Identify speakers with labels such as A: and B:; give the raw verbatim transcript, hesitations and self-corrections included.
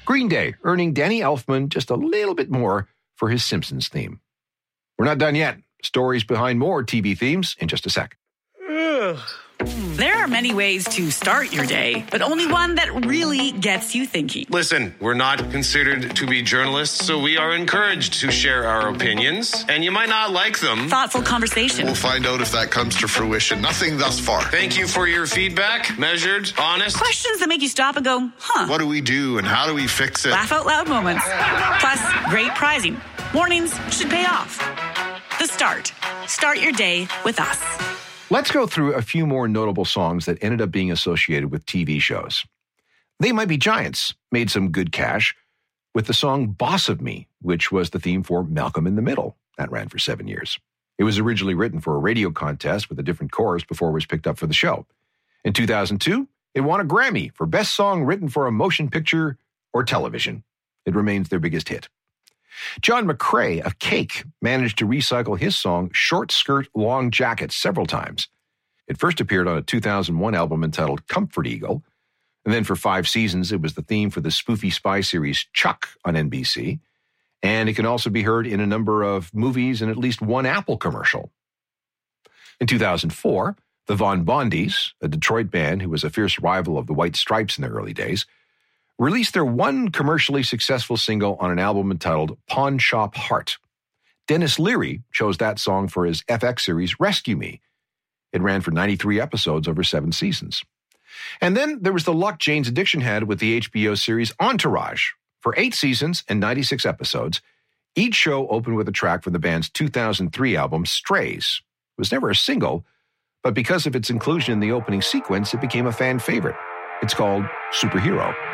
A: Green Day earning Danny Elfman just a little bit more for his Simpsons theme. We're not done yet. Stories behind more T V themes in just a sec.
B: There are many ways to start your day, but only one that really gets you thinking.
C: Listen, we're not considered to be journalists, so we are encouraged to share our opinions, and you might not like them.
B: Thoughtful conversation.
D: We'll find out if that comes to fruition. Nothing thus far.
C: Thank you for your feedback. Measured, honest.
B: Questions that make you stop and go, huh.
D: What do we do and how do we fix it?
B: Laugh out loud moments. Plus, great prizing. Mornings should pay off. The Start. Start your day with us.
A: Let's go through a few more notable songs that ended up being associated with T V shows. They Might Be Giants made some good cash with the song Boss of Me, which was the theme for Malcolm in the Middle. That ran for seven years. It was originally written for a radio contest with a different chorus before it was picked up for the show. In two thousand two, it won a Grammy for Best Song Written for a Motion Picture or Television. It remains their biggest hit. John McCrae of Cake managed to recycle his song Short Skirt, Long Jacket several times. It first appeared on a two thousand one album entitled Comfort Eagle, and then for five seasons it was the theme for the spoofy spy series Chuck on N B C, and it can also be heard in a number of movies and at least one Apple commercial. In two thousand four, the Von Bondies, a Detroit band who was a fierce rival of the White Stripes in the early days, released their one commercially successful single on an album entitled Pawn Shop Heart. Dennis Leary chose that song for his F X series Rescue Me. It ran for ninety-three episodes over seven seasons. And then there was the luck Jane's Addiction had with the H B O series Entourage. For eight seasons and ninety-six episodes, each show opened with a track from the band's two thousand three album Strays. It was never a single, but because of its inclusion in the opening sequence, it became a fan favorite. It's called Superhero.